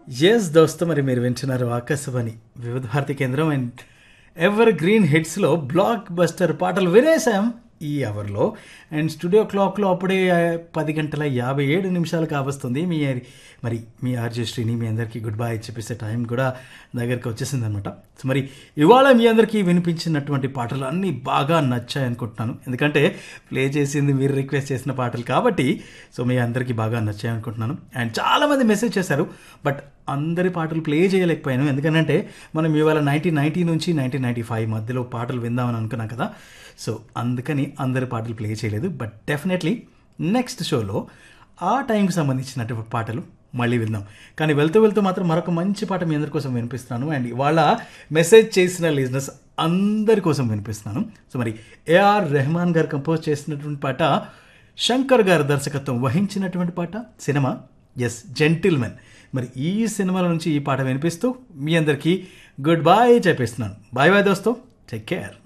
Yes దోస్తో మరి మీరు వింటున్నారు ఆకాశవాణి వివిధ భారతి కేంద్రం and ever green హిట్స్లో block buster పాటలు వినేసాం ఈ అవర్లో. అండ్ స్టూడియో క్లాక్లో అప్పుడే 10:57 కావస్తుంది. మీ ఆర్జే శ్రీని మీ అందరికీ గుడ్ బై చెప్పేసే టైం కూడా దగ్గరికి వచ్చేసింది అనమాట. సో మరి ఇవాళ మీ అందరికీ వినిపించినటువంటి పాటలు అన్నీ బాగా నచ్చాయి అనుకుంటున్నాను. ఎందుకంటే ప్లే చేసింది మీరు రిక్వెస్ట్ చేసిన పాటలు కాబట్టి సో మీ అందరికీ బాగా నచ్చాయి అనుకుంటున్నాను. అండ్ చాలామంది మెసేజ్ చేశారు, బట్ అందరి పాటలు ప్లే చేయలేకపోయాను. ఎందుకంటే మనం ఇవాళ 1990 నుంచి 1995 మధ్యలో పాటలు విందామని అనుకున్నాం కదా. సో అందుకని అందరి పాటలు ప్లే చేయలేదు. బట్ డెఫినెట్లీ నెక్స్ట్ షోలో ఆ టైంకి సంబంధించినటువంటి పాటలు మళ్ళీ విందాం. కానీ వెళ్తూ వెళ్తూ మాత్రం మరొక మంచి పాట మీ అందరి కోసం వినిపిస్తున్నాను. అండ్ ఇవాళ మెసేజ్ చేసిన లిజనర్స్ అందరి కోసం వినిపిస్తున్నాను. సో మరి ఏఆర్ రెహమాన్ గారు కంపోజ్ చేసినటువంటి పాట, శంకర్ గారు దర్శకత్వం వహించినటువంటి పాట, సినిమా ఎస్ జెంటిల్మెన్. మరి ఈ సినిమాల నుంచి ఈ పాట వినిపిస్తూ మీ అందరికీ గుడ్ బై చెప్పేస్తున్నాను. Bye bye దోస్తో, take care.